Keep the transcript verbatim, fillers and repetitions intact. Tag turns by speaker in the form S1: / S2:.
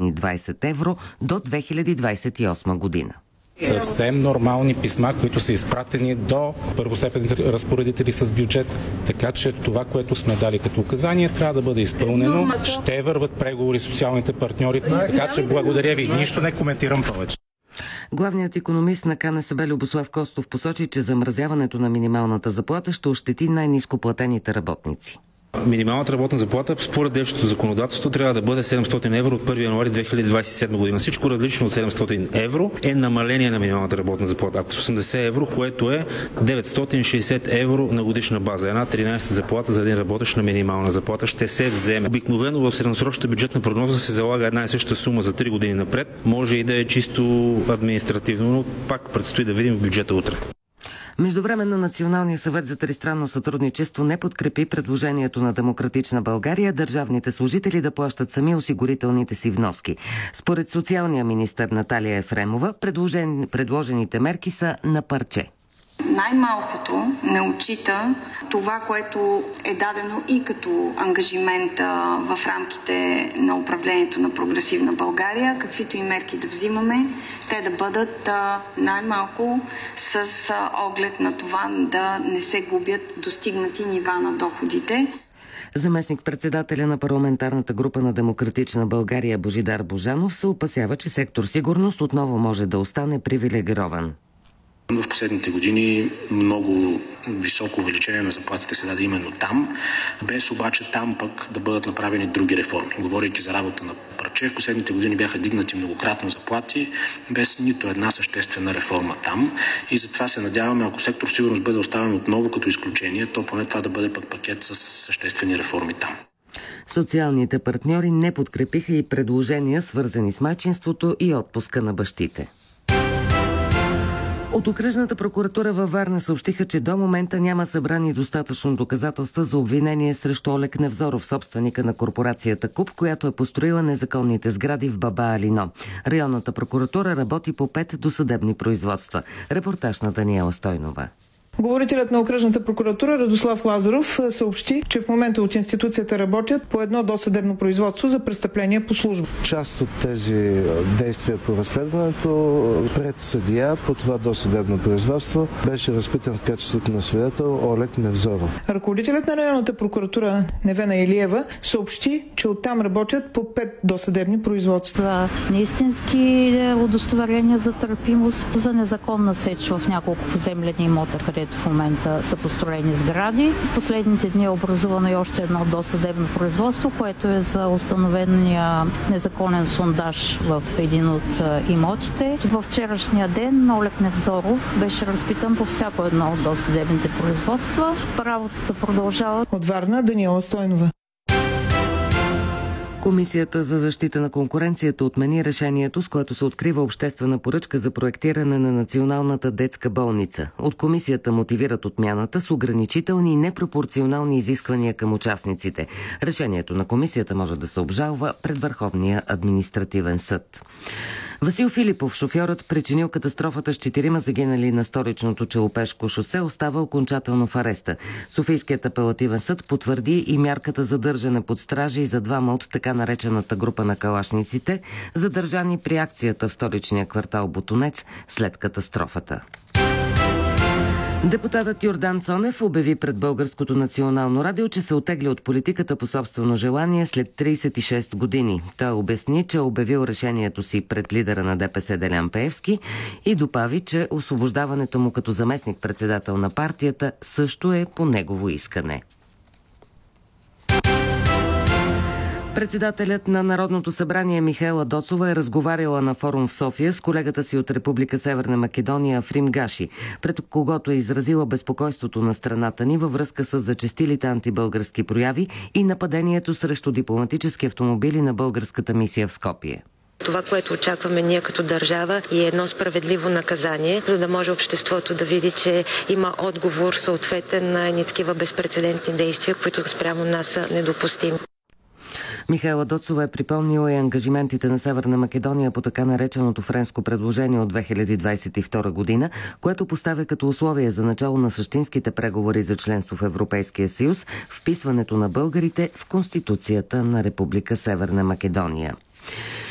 S1: осигурителни двайсет евро до две хиляди двайсет и осма година.
S2: Съвсем нормални писма, които са изпратени до първостепенните разпоредители с бюджет, така че това, което сме дали като указание, трябва да бъде изпълнено. Ще върват преговори с социалните партньори, така че благодаря ви. Нищо не коментирам повече.
S1: Главният икономист на КНСБ Любослав Костов посочи, че замразяването на минималната заплата ще ощети най-ниско платените работници.
S3: Минималната работна заплата според действащото законодателство трябва да бъде седемстотин евро от първи януари две хиляди двайсет и седма година. Всичко различно от седемстотин евро е намаление на минималната работна заплата. Ако с осемдесет евро, което е деветстотин и шейсет евро на годишна база. Една тринайсета заплата за един работещ на минимална заплата ще се вземе. Обикновено в средносрочната бюджетна прогноза се залага една и съща сума за три години напред. Може и да е чисто административно, но пак предстои да видим в бюджета утре.
S1: Междувременно Националният съвет за тристранно сътрудничество не подкрепи предложението на Демократична България държавните служители да плащат сами осигурителните си вноски. Според социалния министър Наталия Ефремова, предложен... предложените мерки са на парче.
S4: Най-малкото не отчита това, което е дадено и като ангажимент а, в рамките на управлението на Прогресивна България, каквито и мерки да взимаме, те да бъдат а, най-малко с а, оглед на това да не се губят достигнати нива на доходите.
S1: Заместник-председателя на парламентарната група на Демократична България Божидар Божанов се опасява, че сектор сигурност отново може да остане привилегирован.
S5: В последните години много високо увеличение на заплатите се даде именно там, без обаче там пък да бъдат направени други реформи. Говорейки за работа на парче, в последните години бяха дигнати многократно заплати, без нито една съществена реформа там. И затова се надяваме, ако сектор сигурност бъде оставен отново като изключение, то поне това да бъде пък пакет с съществени реформи там.
S1: Социалните партньори не подкрепиха и предложения, свързани с майчинството и отпуска на бащите. От окръжната прокуратура във Варна съобщиха, че до момента няма събрани достатъчно доказателства за обвинение срещу Олег Невзоров, собственика на корпорацията КУП, която е построила незаконните сгради в Баба Алино. Районната прокуратура работи по пет досъдебни производства. Репортаж на Даниела Стойнова.
S6: Говорителят на окръжната прокуратура Радослав Лазаров съобщи, че в момента от институцията работят по едно досъдебно производство за престъпление по служба.
S7: Част от тези действия по разследването пред съдия по това досъдебно производство беше разпитан в качеството на свидетел Олег Невзоров.
S6: Ръководителят на районната прокуратура Невена Илиева съобщи, че оттам работят по пет досъдебни производства.
S8: Неистински удостоверения за търпимост, за незаконна сеч в няколко поземлени имота, където в момента са построени сгради. В последните дни е образувано и още едно досъдебно производство, което е за установения незаконен сондаж в един от имотите. Във вчерашния ден Олег Невзоров беше разпитан по всяко едно от досъдебните производства. Работата продължава.
S6: От Варна Даниела Стойнова.
S1: Комисията за защита на конкуренцията отмени решението, с което се открива обществена поръчка за проектиране на Националната детска болница. От комисията мотивират отмяната с ограничителни и непропорционални изисквания към участниците. Решението на комисията може да се обжалва пред Върховния административен съд. Васил Филипов, шофьорът, причинил катастрофата с четирима загинали на столичното Челопешко шосе, остава окончателно в ареста. Софийският апелативен съд потвърди и мярката задържане под стража и за двама от така наречената група на калашниците, задържани при акцията в столичния квартал Ботунец след катастрофата. Депутатът Йордан Цонев обяви пред Българското национално радио, че се оттегля от политиката по собствено желание след трийсет и шест години. Той обясни, че е обявил решението си пред лидера на ДПС Делян Пеевски и добави, че освобождаването му като заместник-председател на партията също е по негово искане. Председателят на Народното събрание Михаела Доцова е разговаряла на форум в София с колегата си от Република Северна Македония Фрим Гаши, пред когото е изразила безпокойството на страната ни във връзка с зачестилите антибългарски прояви и нападението срещу дипломатически автомобили на българската мисия в Скопие.
S9: Това, което очакваме ние като държава, е едно справедливо наказание, за да може обществото да види, че има отговор съответен на едни такива безпрецедентни действия, които спрямо нас са недопустими.
S1: Михаела Доцова е припомнила и ангажиментите на Северна Македония по така нареченото френско предложение от две хиляди двадесет и втора година, което поставя като условие за начало на същинските преговори за членство в Европейския съюз вписването на българите в Конституцията на Република Северна Македония.